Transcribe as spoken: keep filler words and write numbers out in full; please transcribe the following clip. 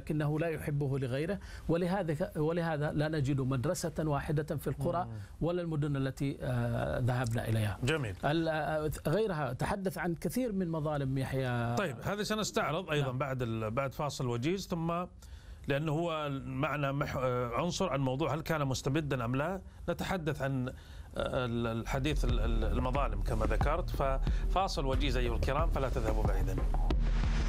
ولكنه لا يحبه لغيره، ولهذا ولهذا لا نجد مدرسة واحدة في القرى ولا المدن التي ذهبنا إليها. جميل. غيرها تحدث عن كثير من مظالم يحيى. طيب هذا سنستعرض أيضا. نعم. بعد بعد فاصل وجيز، ثم لأنه هو معنا عنصر عن موضوع هل كان مستبدا أم لا، نتحدث عن الحديث المظالم كما ذكرت. ففاصل وجيز أيها الكرام، فلا تذهبوا بعيدا.